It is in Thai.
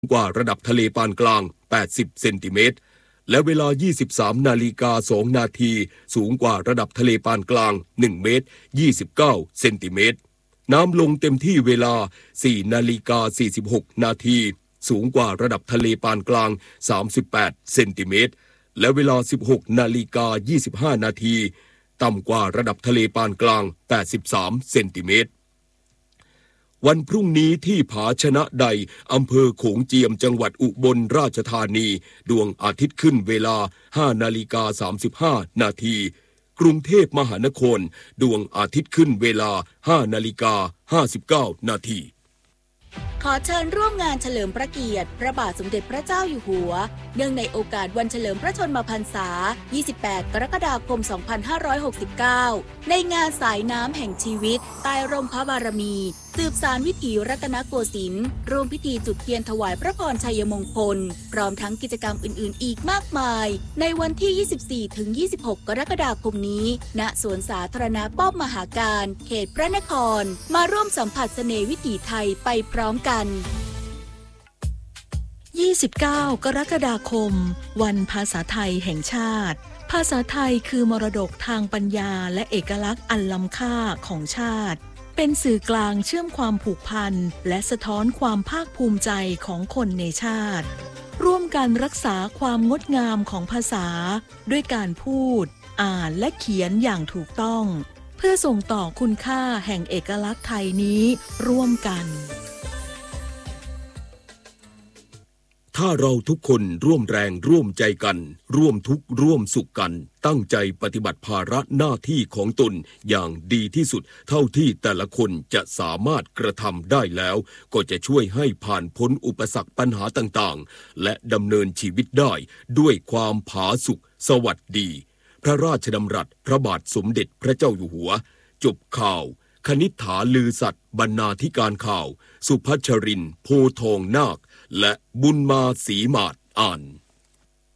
กว่าระดับทะเลปานกลาง80เซนติเมตรและเวลา 23:02 นาทีสูงกว่าระดับทะเลปานกลาง1เมตร29เซนติเมตรน้ำลงเต็มที่เวลา 4:46 นาทีสูงกว่าระดับทะเลปานกลาง38เซนติเมตรและเวลา 16:25 นาทีต่ำกว่าระดับทะเลปานกลาง83เซนติเมตรวันพรุ่งนี้ที่ผาชนะใดอำเภอโขงเจียมจังหวัดอุบลราชธานีดวงอาทิตย์ขึ้นเวลา 5:35 นาทีกรุงเทพมหานครดวงอาทิตย์ขึ้นเวลา 5:59 นาทีขอเชิญร่วมงานเฉลิมพระเกียรติพระบาทสมเด็จพระเจ้าอยู่หัวเนื่องในโอกาสวันเฉลิมพระชนมพรรษา 28 กรกฎาคม 2569 ในงานสายน้ำแห่งชีวิตใต้ร่มพระบารมีสืบสานวิถีรัตนโกสินทร์ร่วมพิธีจุดเทียนถวายพระพรชัยมงคลพร้อมทั้งกิจกรรมอื่นๆอีกมากมายในวันที่ 24-26 กรกฎาคมนี้ณสวนสาธารณะป้อมมหาการเขตพระนครมาร่วมสัมผัสเสน่ห์วิถีไทยไปพร้อมกัน 29 กรกฎาคมวันภาษาไทยแห่งชาติภาษาไทยคือมรดกทางปัญญาและเอกลักษณ์อันล้ำค่าของชาติเป็นสื่อกลางเชื่อมความผูกพันและสะท้อนความภาคภูมิใจของคนในชาติร่วมกันรักษาความงดงามของภาษาด้วยการพูดอ่านและเขียนอย่างถูกต้องเพื่อส่งต่อคุณค่าแห่งเอกลักษณ์ไทยนี้ร่วมกันถ้าเราทุกคนร่วมแรงร่วมใจกันร่วมทุกข์ร่วมสุขกันตั้งใจปฏิบัติภาระหน้าที่ของตนอย่างดีที่สุดเท่าที่แต่ละคนจะสามารถกระทำได้แล้วก็จะช่วยให้ผ่านพ้นอุปสรรคปัญหาต่างๆและดำเนินชีวิตได้ด้วยความผาสุกสวัสดีพระราชดำรัสพระบาทสมเด็จพระเจ้าอยู่หัวจบข่าวคณิษฐาลือสัตย์บรรณาธิการข่าวสุพัชรินทร์โพทองนาคและบุญมาศรีมาศอ่าน